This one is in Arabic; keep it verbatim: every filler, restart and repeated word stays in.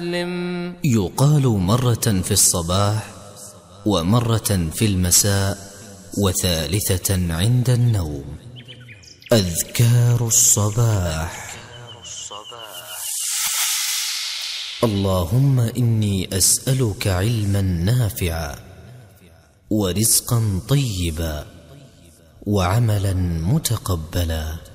يقال مرة في الصباح ومرة في المساء وثالثة عند النوم. أذكار الصباح. اللهم إني أسألك علما نافعا ورزقا طيبا وعملا متقبلا.